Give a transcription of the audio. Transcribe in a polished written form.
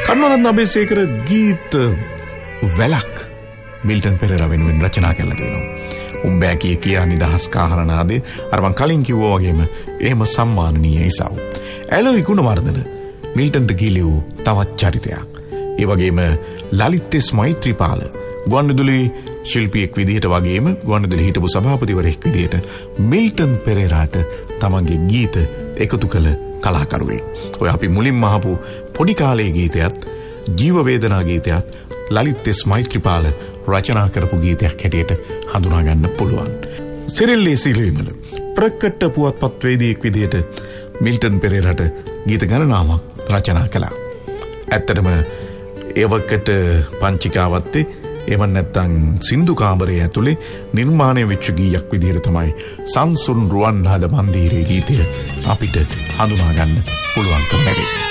කරුණාරත්න අබේසේකර ගීත වැලක් මිල්ටන් පෙරේරා වෙනුවෙන් රචනා කළා දෙනවා. උඹෑ කියා නිදහස් කාහරනාදේ අර මං කලින් කිව්වා වගේම එහෙම සම්මානනීය ඉසව්. ඇලෝයි ගුණවර්ධන මිල්ටන්ට ගිලිව් තවත් චරිතයක්. ඒ වගේම ලලිත් මෛත්‍රීපාල ගුවන්විදුලි ශිල්පියෙක් විදිහට වගේම ගුවන්විදුලි හිටපු සභාපතිවරයෙක් විදිහට මිල්ටන් පෙරේරාට තමන්ගේ ගීත එකතු කළ කලාකරුවෙක්. ඔය අපි මුලින්ම අහපු පොඩි කාලේ ගීතයත් ජීව වේදනා ගීතයත් ලලිත් මෛත්‍රීපාල රචනා කරපු ගීතයක් හැටියට හඳුනා ගන්න පුළුවන්. සිරිල් සිලිමල ප්‍රකට පුවත්පත් වේදිකයෙක් විදිහට මිල්ටන් පෙරේරාට ගීත ගණනාවක් රචනා කළා. ඇත්තටම ඒවකට පංචිකාවත්තේ එවන් නැත්තම් සින්දු කාමරයේ ඇතුලේ නිර්මාණය වෙච්ච ගීයක් විදිහට තමයි සංසුන් රුවන්හල මන්දිරේ ගීතය අපිට හඳුනා ගන්න පුළුවන්කම ලැබෙන්නේ.